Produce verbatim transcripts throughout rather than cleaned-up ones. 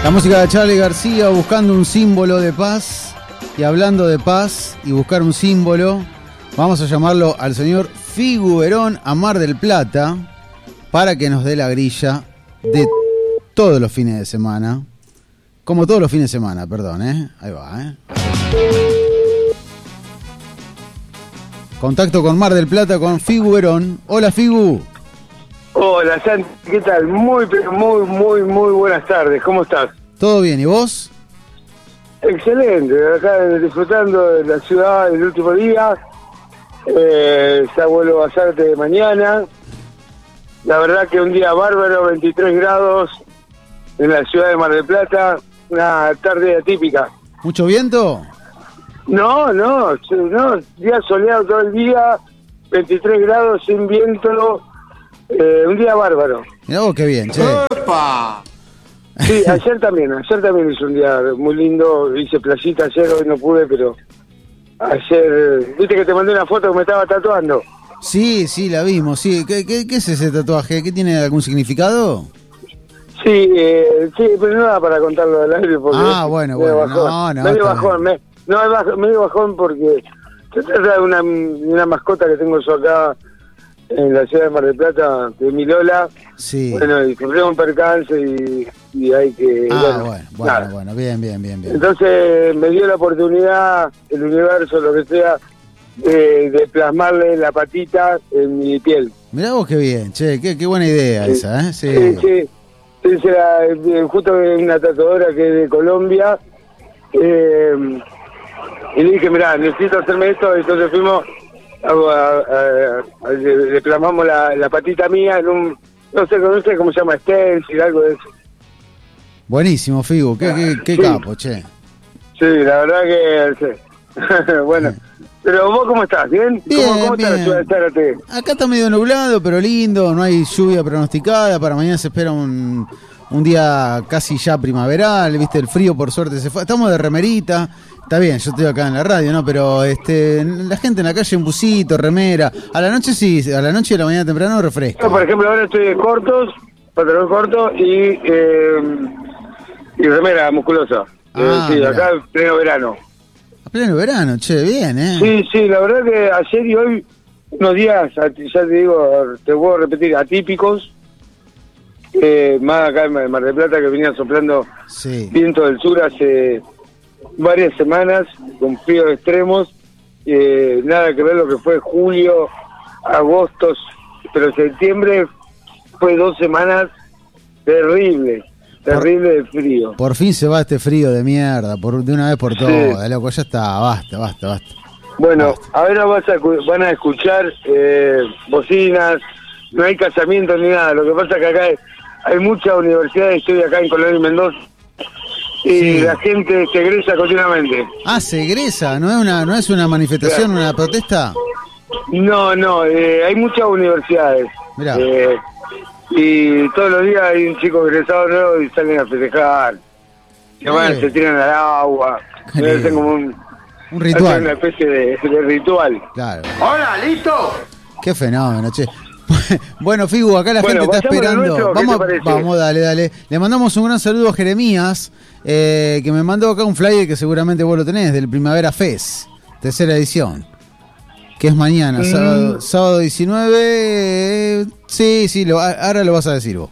La música de Charly García, buscando un símbolo de paz. Y hablando de paz y buscar un símbolo, vamos a llamarlo al señor Figu Verón a Mar del Plata para que nos dé la grilla de todos los fines de semana. Como todos los fines de semana, perdón, ¿eh? Ahí va, ¿eh? Contacto con Mar del Plata con Figu Verón. Hola, Figu. Hola, Santi, ¿qué tal? Muy, muy, muy, muy buenas tardes. ¿Cómo estás? ¿Todo bien? ¿Y vos? Excelente. Acá disfrutando de la ciudad el último día. Eh, ya vuelvo a hacerte mañana. La verdad que un día bárbaro, veintitrés grados en la ciudad de Mar del Plata. Una tarde atípica. ¿Mucho viento? No, no, no. Día soleado todo el día. veintitrés grados sin viento. Eh, un día bárbaro. Mirá vos qué bien, che. ¡Opa! Sí, ayer también, ayer también hice un día muy lindo, hice playita ayer, hoy no pude, pero ayer, viste que te mandé una foto que me estaba tatuando. Sí, sí, la vimos, sí. ¿Qué, qué, qué es ese tatuaje? ¿Qué tiene algún significado? Sí, eh, sí, pero no da para contarlo al aire porque... Ah, bueno, bueno, bajón, no, no. Medio bajón, me, no, es bajo, medio bajón porque se trata de una, una mascota que tengo yo acá en la ciudad de Mar del Plata, de mi Lola. Sí. Bueno, y sufrió un percance y, y hay que... Ah, bueno, bueno, bueno, nada. bueno, bien, bien, bien, bien. Entonces me dio la oportunidad, el universo, lo que sea, de, de plasmarle la patita en mi piel. Mirá vos qué bien, che, qué, qué buena idea Sí. esa, ¿eh? Sí. Sí, sí. Entonces, la- eh, justo una tatuadora que es de Colombia, eh, y le dije, mirá, necesito hacerme esto, entonces fuimos, a, a- a- le, le plasmamos la, la patita mía en un, no sé, no sé cómo se llama, stencil, algo de eso. Buenísimo, Figu, qué, qué, qué Sí. capo, che. Sí, la verdad que, sí. Bueno, pero vos cómo estás, ¿bien? Bien, ¿Cómo, cómo está la bien. ciudad de Zárate? Acá está medio nublado, pero lindo, no hay lluvia pronosticada, para mañana se espera un, un día casi ya primaveral, viste, el frío por suerte se fue, estamos de remerita, está bien, yo estoy acá en la radio, ¿no? Pero este la gente en la calle en busito, remera, a la noche sí, a la noche y a la mañana temprano refresca. Yo, por ejemplo, ahora estoy de cortos, pantalón corto y, eh, y remera musculosa. Ah, Eh, sí, mirá. acá en pleno verano. A pleno verano, che, bien, ¿eh? Sí, sí, la verdad que ayer y hoy, unos días, ya te digo, te puedo repetir, atípicos, eh, más acá en Mar del Plata que venía soplando Sí. viento del sur hace varias semanas, con fríos extremos, eh, nada que ver lo que fue julio, agosto, pero septiembre fue dos semanas terribles, terrible de frío. Por fin se va este frío de mierda, por de una vez por Sí. todas, loco, ya está, basta, basta, basta. Bueno, ahora vas a, escu- van a escuchar eh, bocinas, no hay casamiento ni nada, lo que pasa es que acá hay, hay muchas universidades, estoy acá en Colón y Mendoza, y Sí. la gente se egresa continuamente. Ah, se egresa, ¿no es una, no es una manifestación, Claro. una protesta? No, no, eh, hay muchas universidades. Mirá. Eh, y todos los días hay un chico egresado nuevo y salen a festejar. Se van, Eh. se tiran al agua. Qué Hacen lindo. como un, Un hacen ritual. una especie de, de ritual. Claro. ¡Hola, listo! Qué fenómeno, che. Bueno, Figu, acá la Bueno, gente está vayamos a lo esperando. nuestro, ¿qué Vamos, te parece? vamos, dale, dale. Le mandamos un gran saludo a Jeremías, eh, que me mandó acá un flyer que seguramente vos lo tenés, del Primavera Fest, tercera edición. Que es mañana, Mm. sábado, sábado diecinueve. eh, sí, sí, lo, a- ahora lo vas a decir vos.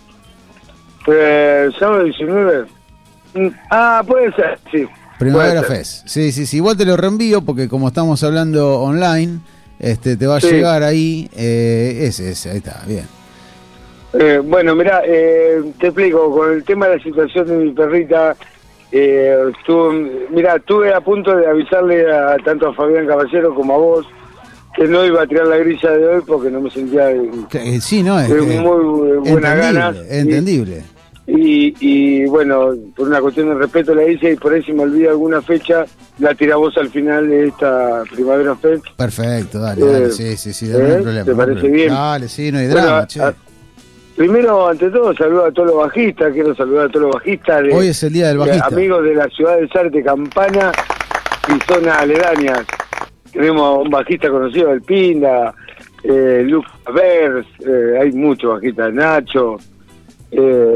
Eh, sábado diecinueve. Mm, Ah, puede ser, sí. Primavera puede ser. Fest. Sí, sí, sí. Igual te lo reenvío porque como estamos hablando online, este te va a Sí. llegar ahí. Eh, ese, ese, ahí está, bien. Eh, bueno, mira, eh, te explico, con el tema de la situación de mi perrita, eh, estuve, mira, estuve a punto de avisarle a tanto a Fabián Caballero como a vos que no iba a tirar la grilla de hoy porque no me sentía de, Que- eh, sí, no, es de que- muy buena gana. entendible, entendible. Y, y bueno, por una cuestión de respeto la hice y por ahí si me olvida alguna fecha, la tira vos al final de esta Primavera Fest. Perfecto, dale, Eh, dale, sí, sí, sí, dale, no ¿eh? hay problema. ¿Te no hay parece problema. bien? Dale, sí, no hay Bueno, drama, a- che. a- primero, ante todo, saludo a todos los bajistas, quiero saludar a todos los bajistas. De, Hoy es el día del de bajista. amigos de la ciudad de Zárate, Campana y zonas aledañas. Tenemos un bajista conocido, El Pinda, eh, Lucas Vers, eh, hay muchos bajistas, Nacho, eh,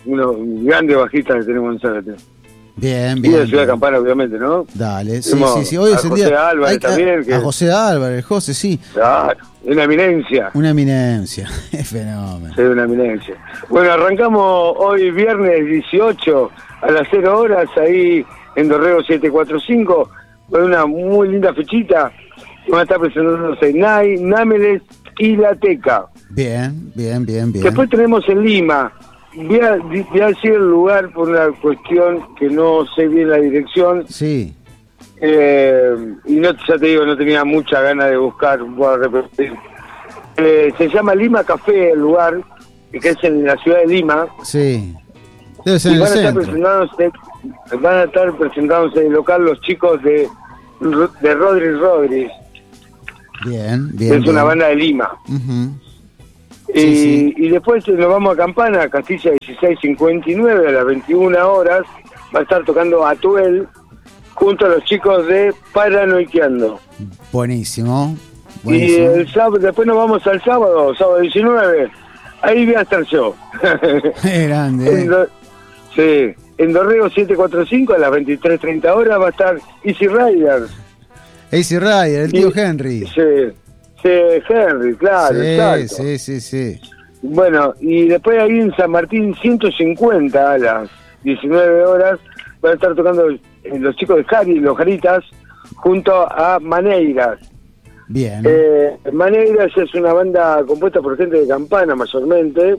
unos grandes bajistas que tenemos en Zárate. Bien, Y bien. de Ciudad bien. Campana, obviamente, ¿no? Dale, sí, Tenemos sí, sí. Hoy a es el José día. Álvarez hay que- también, que- A José Álvarez, José, sí. Claro, una eminencia. Una eminencia. Es fenómeno. Sí, una eminencia. Bueno, arrancamos hoy viernes dieciocho a las cero horas ahí en Dorrego setecientos cuarenta y cinco con una muy linda fechita. Van a estar presentándose Nai, Námeles y La Teca. Bien, bien, bien, bien. Después tenemos en Lima. Voy a, voy a decir el lugar por una cuestión que no sé bien la dirección. Sí, Eh, y no, ya te digo, no tenía mucha ganas de buscar, voy a repetir. Eh, se llama Lima Café el lugar, que es en la ciudad de Lima. sí. Debe ser Y en el van a estar centro. presentándose, van a estar presentándose en el local los chicos de, de Rodríguez Rodríguez, Bien, que bien. es una bien. banda de Lima. Ujú. Y, Sí, sí. y después nos vamos a Campana, Castilla dieciséis cincuenta y nueve a las veintiuna horas. Va a estar tocando Atuel junto a los chicos de Paranoiqueando. Buenísimo. Y Buenísimo. el sábado, después nos vamos al sábado, sábado diecinueve. Ahí voy a estar yo. Es grande. En eh. Do- sí, en Dorrego setecientos cuarenta y cinco a las veintitrés treinta horas va a estar Easy Riders. Easy Rider, el tío Y- Henry. Sí, sí, Henry, claro, Sí, exacto. sí, sí, sí. Bueno, y después ahí en San Martín ciento cincuenta a las diecinueve horas van a estar tocando eh, los chicos de Jari, los Jaritas, junto a Maneiras. Bien. Eh, Maneiras es una banda compuesta por gente de Campana mayormente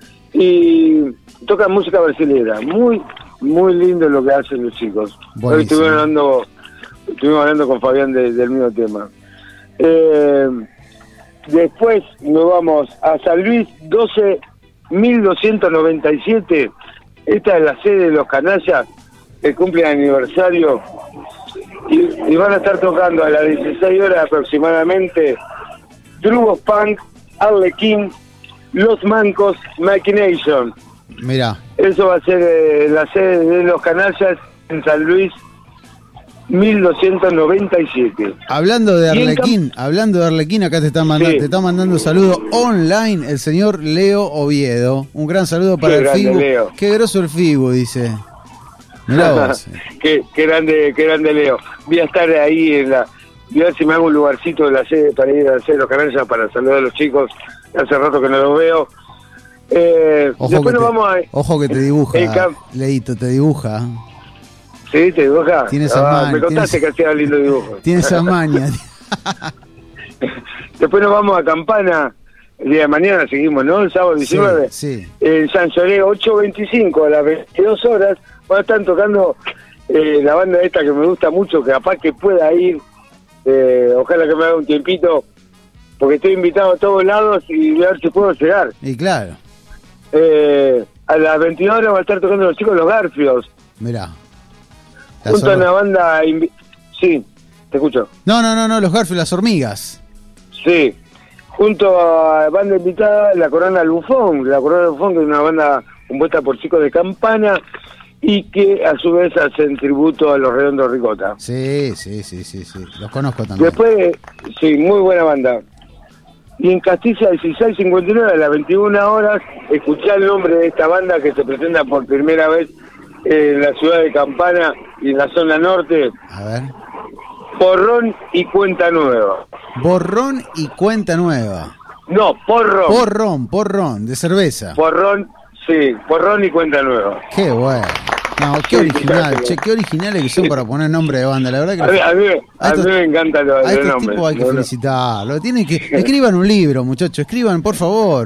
y tocan música brasileña. Muy, muy lindo lo que hacen los chicos. Hoy Buenísimo. estuvimos hablando, estuvimos hablando con Fabián de- del mismo tema. Eh, después nos vamos a San Luis doce mil doscientos noventa y siete. Esta es la sede de los Canallas, que cumplen aniversario. Y, y van a estar tocando a las dieciséis horas aproximadamente Drugos Punk, Arlequín, Los Mancos, Machination. Mirá. Eso va a ser eh, la sede de los Canallas en San Luis mil doscientos noventa y siete. Hablando de Y en Arlequín, hablando de Arlequín, acá te está, manda- Sí. te está mandando un saludo online el señor Leo Oviedo. Un gran saludo para Qué el grande, Figu. Leo. Qué groso el Figu, dice. Mirá vos. qué, qué grande, qué grande Leo. Voy a estar ahí en la. Voy a ver si me hago un lugarcito de la sede para ir a hacer los Canallas para saludar a los chicos. Hace rato que no los veo. Eh, Ojo, después que nos te, vamos a. ojo que te dibuja, el cam- Leito, te dibuja. ¿Sí? ¿Te dibuja? Tiene esa Ah, man- me contaste tiene- que hacía lindo dibujo. Tiene esa maña. Después nos vamos a Campana. El día de mañana seguimos, ¿no? El sábado diecinueve. Sí, sí. En San Solé ocho veinticinco a las veintidós horas. Van a estar tocando eh, la banda esta que me gusta mucho, que capaz que pueda ir. Eh, ojalá que me haga un tiempito, porque estoy invitado a todos lados y voy a ver si puedo llegar. Y claro, Eh, a las veintidós horas van a estar tocando los chicos los Garfios, mirá. Las junto a hor- una banda... invi- Sí, te escucho. No, no, no, no, los Garfield, las hormigas. Sí, junto a banda invitada, la Corona del Bufón, la Corona del Bufón, que es una banda compuesta por chicos de Campana y que a su vez hacen tributo a los Redondos Ricota. Sí, sí, sí, sí, sí. Los conozco también. Después, sí, muy buena banda. Y en Castilla dieciséis cincuenta y nueve a las veintiuna horas, escuchá el nombre de esta banda que se presenta por primera vez en la ciudad de Campana y en la zona norte, A ver. Porrón y Cuenta Nueva. Borrón y cuenta nueva. No, Porrón. Porrón, porrón, de cerveza. Porrón, sí, Porrón y Cuenta Nueva. Qué bueno. No, qué Sí, original, sí. che, qué originales que son para poner nombre de banda. La verdad que A mí, a mí, a a estos- mí me encantan los, a los estos nombres. tipos hay que No, no. felicitarlos. Tienen que escriban un libro, muchachos, escriban, por favor.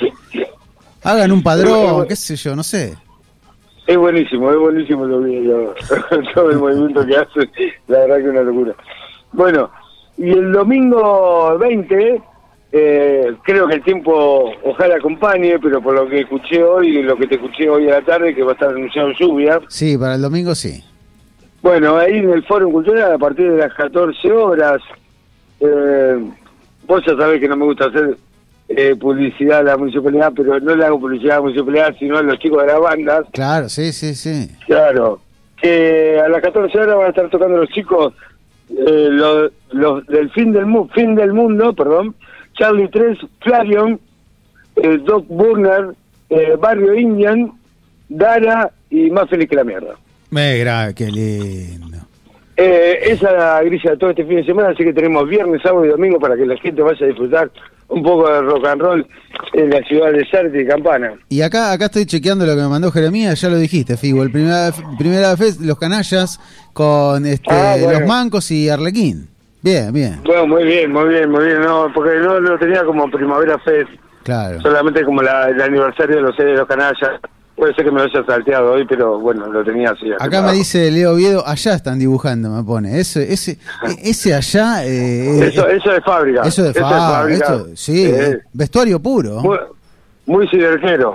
Hagan un padrón, qué sé yo, no sé. Es buenísimo, es buenísimo lo que lo- todo el movimiento que hace, la verdad que es una locura. Bueno, y el domingo veinte, eh, creo que el tiempo ojalá acompañe, pero por lo que escuché hoy y lo que te escuché hoy a la tarde, que va a estar anunciado lluvia. Sí, para el domingo sí. Bueno, ahí en el Foro Cultural a partir de las catorce horas, eh, vos ya sabés que no me gusta hacer eh, publicidad a la municipalidad, pero no le hago publicidad a la municipalidad, sino a los chicos de las bandas. Claro, sí, sí, sí. Claro, que a las catorce horas van a estar tocando los chicos eh, los, los del fin del, mu fin del mundo, perdón, Charlie tres, Flavion, eh, Doc Burner, eh, Barrio Indian Dana y Más Feliz que la Mierda. Me grave, qué lindo. Eh, esa es la grilla de todo este fin de semana, así que tenemos viernes, sábado y domingo para que la gente vaya a disfrutar un poco de rock and roll en la ciudad de Salta y Campana. Y acá acá estoy chequeando lo que me mandó Jeremías, ya lo dijiste, Figo, el primera, primera vez los canallas con este ah, bueno. los Mancos y Arlequín. Bien, bien. Bueno, muy bien, muy bien, muy bien, no, porque no lo tenía como Primavera Fest, claro. Solamente como la, el aniversario de los seis de los canallas. Puede ser que me lo haya salteado hoy, pero bueno, lo tenía así. Acá me dice Leo Oviedo, allá están dibujando, me pone. Ese ese ese allá... Eh, eso, eh, eso es fábrica. Eso de fábrica. fábrica. Esto, sí, eh, vestuario puro. Muy, muy siderquero.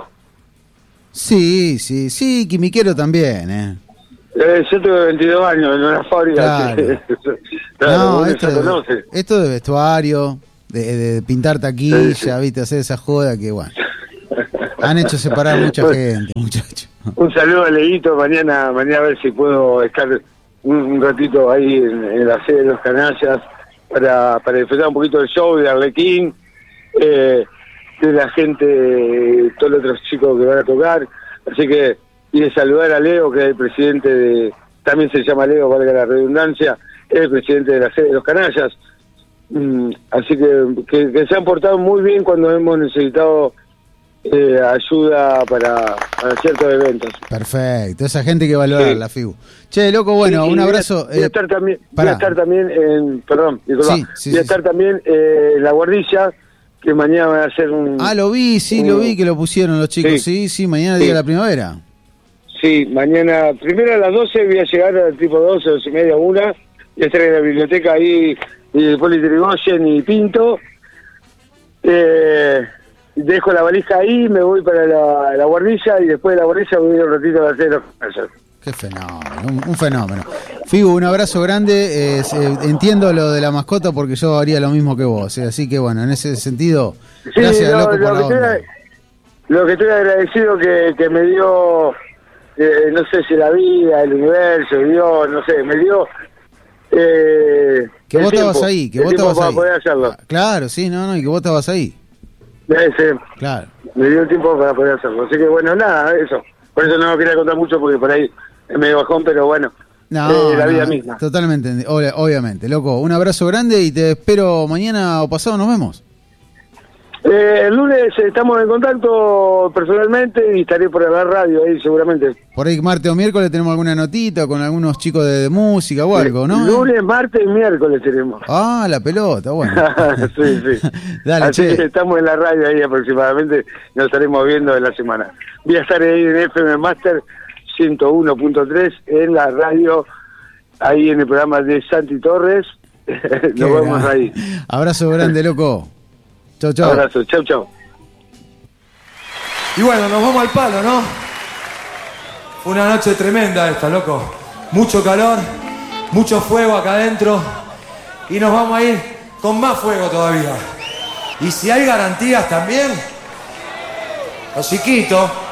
Sí, sí, sí, quimiquero también, eh. eh yo tuve veintidós años en una fábrica. Claro. Claro, no, esto de, esto de vestuario, de, de pintar taquilla, sí, sí. viste, hacer esa joda que bueno... Han hecho separar mucha gente, muchachos. Un saludo a Leito, mañana mañana a ver si puedo estar un, un ratito ahí en, en la sede de los canallas para, para disfrutar un poquito del show de Arlequín, eh, de la gente, todos los otros chicos que van a tocar. Así que, y de saludar a Leo, que es el presidente de, también se llama Leo, valga la redundancia, es el presidente de la sede de los canallas. Mm, así que, que, que se han portado muy bien cuando hemos necesitado Eh, ayuda para, para ciertos eventos. Perfecto, esa gente que valora la sí. Figu. Che, loco, bueno, sí, sí, un abrazo. Voy a, eh, estar también, voy a estar también en, perdón, disculpa, sí, sí, voy a sí, estar sí. también eh, en La Guardilla, que mañana va a hacer un... Ah, lo vi, sí, un, lo vi que lo pusieron los chicos, sí, sí, sí mañana sí. Día de la primavera. Sí, mañana, primero a las doce voy a llegar al tipo doce, doce y media, una, voy a estar en la biblioteca ahí, y Poli Trigoyen y Pinto, eh... dejo la valija ahí, me voy para la, la guardilla y después de la guardilla voy a ir un ratito a hacer los canallas. Qué fenómeno, un, un fenómeno. Figu, un abrazo grande. Eh, eh, entiendo lo de la mascota porque yo haría lo mismo que vos. Eh, así que bueno, en ese sentido, sí, gracias lo, loco por lo la que onda. Estoy, lo que estoy agradecido que, que me dio, eh, no sé si la vida, el universo, Dios, no sé, me dio... Eh, que vos estabas ahí, que vos estabas para ahí. Poder hacerlo. Claro, sí, no, no, y que vos estabas ahí. Ese, claro. Me dio el tiempo para poder hacerlo. Así que bueno, nada, eso. Por eso no quería contar mucho porque por ahí es medio bajón, pero bueno, no, eh, la no, vida misma. Totalmente, ob- obviamente, loco. Un abrazo grande y te espero mañana o pasado, nos vemos. Eh, el lunes estamos en contacto personalmente y estaré por la radio ahí seguramente. Por ahí martes o miércoles tenemos alguna notita con algunos chicos de, de música o algo, ¿no? Lunes, martes y miércoles tenemos. Ah, la pelota, bueno. sí, sí. Dale, Así che. que estamos en la radio ahí aproximadamente, nos estaremos viendo en la semana. Voy a estar ahí en F M Master ciento uno punto tres en la radio, ahí en el programa de Santi Torres. Nos vemos ahí. Abrazo grande, loco. Chau, chau. Abrazo, chau, chau. Y bueno, nos vamos al palo, ¿no? Fue una noche tremenda esta, loco. Mucho calor, mucho fuego acá adentro. Y nos vamos a ir con más fuego todavía. Y si hay garantías también, los chiquitos